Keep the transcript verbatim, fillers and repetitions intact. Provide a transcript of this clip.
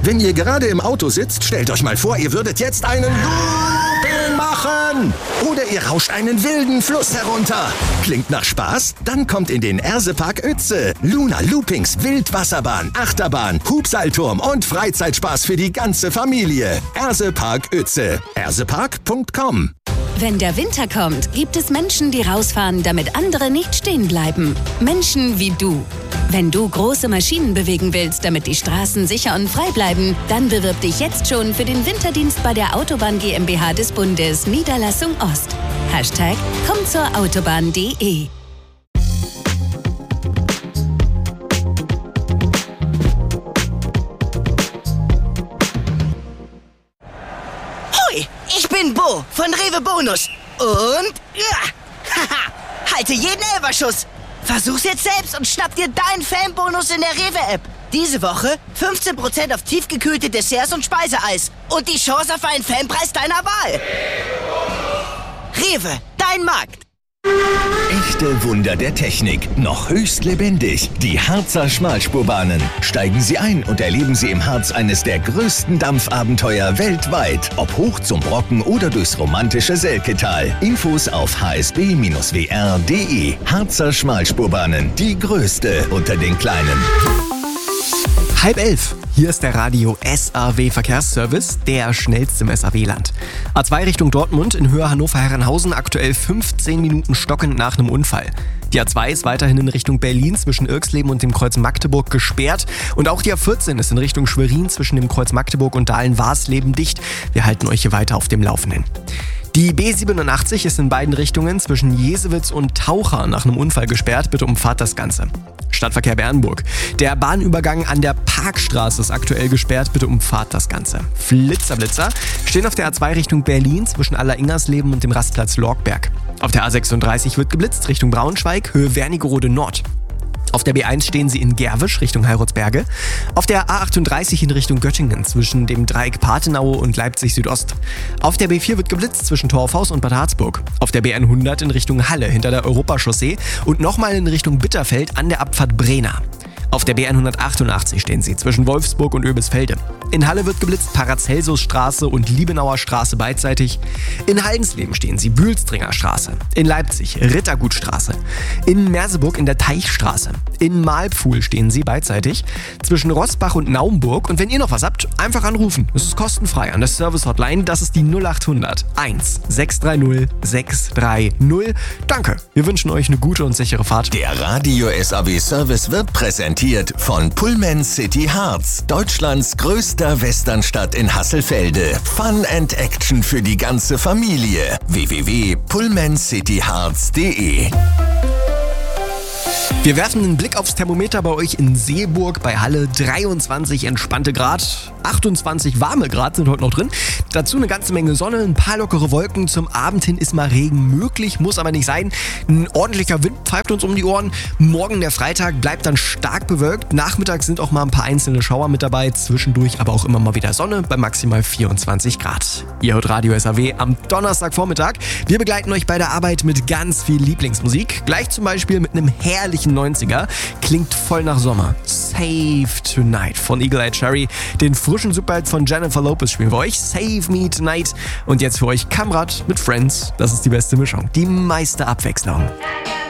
Wenn ihr gerade im Auto sitzt, stellt euch mal vor, ihr würdet jetzt einen Looping machen. Oder ihr rauscht einen wilden Fluss herunter. Klingt nach Spaß? Dann kommt in den Ersepark Uetze. Luna Loopings, Wildwasserbahn, Achterbahn, Hubseilturm und Freizeitspaß für die ganze Familie. Ersepark Uetze. ersepark punkt com. Wenn der Winter kommt, gibt es Menschen, die rausfahren, damit andere nicht stehen bleiben. Menschen wie du. Wenn du große Maschinen bewegen willst, damit die Straßen sicher und frei bleiben, dann bewirb dich jetzt schon für den Winterdienst bei der Autobahn GmbH des Bundes, Niederlassung Ost. Hashtag komm zur Autobahn punkt de. Ich bin Bo von Rewe Bonus und ja, haha, halte jeden Elferschuss. Versuch's jetzt selbst und schnapp dir deinen Fanbonus in der Rewe-App. Diese Woche fünfzehn Prozent auf tiefgekühlte Desserts und Speiseeis und die Chance auf einen Fanpreis deiner Wahl. Rewe, dein Markt. Echte Wunder der Technik, noch höchst lebendig. Die Harzer Schmalspurbahnen. Steigen Sie ein und erleben Sie im Harz eines der größten Dampfabenteuer weltweit. Ob hoch zum Brocken oder durchs romantische Selketal. Infos auf h s b Bindestrich w r punkt de. Harzer Schmalspurbahnen, die größte unter den kleinen. Halb elf. Hier ist der Radio S A W Verkehrsservice, der schnellste im S A W-Land. A zwei Richtung Dortmund in Höhe Hannover-Herrenhausen aktuell fünfzehn Minuten stockend nach einem Unfall. Die A zwei ist weiterhin in Richtung Berlin zwischen Irxleben und dem Kreuz Magdeburg gesperrt. Und auch die A vierzehn ist in Richtung Schwerin zwischen dem Kreuz Magdeburg und Dahlen-Warsleben dicht. Wir halten euch hier weiter auf dem Laufenden. Die B siebenundachtzig ist in beiden Richtungen zwischen Jesewitz und Taucher nach einem Unfall gesperrt. Bitte umfahrt das Ganze. Stadtverkehr Bernburg. Der Bahnübergang an der Parkstraße ist aktuell gesperrt. Bitte umfahrt das Ganze. Flitzerblitzer stehen auf der A zwei Richtung Berlin zwischen Aller-Ingersleben und dem Rastplatz Lorgberg. Auf der A sechsunddreißig wird geblitzt Richtung Braunschweig, Höhe Wernigerode Nord. Auf der B eins stehen sie in Gerwisch Richtung Heiratsberge. Auf der A achtunddreißig in Richtung Göttingen zwischen dem Dreieck Pathenaue und Leipzig Südost. Auf der B vier wird geblitzt zwischen Torfhaus und Bad Harzburg. Auf der B hundert in Richtung Halle hinter der Europachaussee und nochmal in Richtung Bitterfeld an der Abfahrt Brena. Auf der B hundertachtundachtzig stehen sie zwischen Wolfsburg und Oebisfelde. In Halle wird geblitzt Paracelsusstraße und Liebenauer Straße beidseitig. In Haldensleben stehen sie Bühlstringer Straße. In Leipzig Rittergutstraße. In Merseburg in der Teichstraße. In Mahlpfuhl stehen sie beidseitig zwischen Rossbach und Naumburg. Und wenn ihr noch was habt, einfach anrufen. Es ist kostenfrei an der Service-Hotline. Das ist die null achthundert eins sechs drei null sechs drei null. Danke, wir wünschen euch eine gute und sichere Fahrt. Der Radio S A W Service wird präsentiert von Pullman City Harz, Deutschlands größter Westernstadt in Hasselfelde. Fun and Action für die ganze Familie. w w w punkt pullman city harz punkt de. Wir werfen einen Blick aufs Thermometer bei euch in Seeburg, bei Halle. dreiundzwanzig entspannte Grad, achtundzwanzig warme Grad sind heute noch drin. Dazu eine ganze Menge Sonne, ein paar lockere Wolken. Zum Abend hin ist mal Regen möglich, muss aber nicht sein. Ein ordentlicher Wind pfeift uns um die Ohren. Morgen, der Freitag, bleibt dann stark bewölkt. Nachmittags sind auch mal ein paar einzelne Schauer mit dabei. Zwischendurch aber auch immer mal wieder Sonne bei maximal vierundzwanzig Grad. Ihr hört Radio S A W am Donnerstagvormittag. Wir begleiten euch bei der Arbeit mit ganz viel Lieblingsmusik. Gleich zum Beispiel mit einem herrlichen neunziger. Klingt voll nach Sommer. Save Tonight von Eagle Eye Cherry. Den frischen Superhit von Jennifer Lopez spielen wir euch. Save Me Tonight. Und jetzt für euch Kamrat mit Friends. Das ist die beste Mischung. Die meiste Abwechslung.